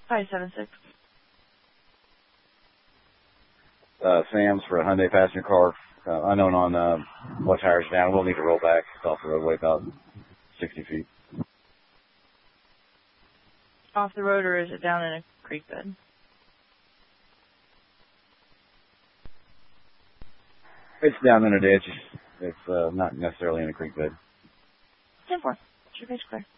576. Sam's for a Hyundai passenger car. Unknown on what tires down. We'll need to roll back. It's off the roadway about 60 feet. Off the road, or is it down in a creek bed? It's down in a ditch. It's not necessarily in a creek bed. 10-4. Your page clear.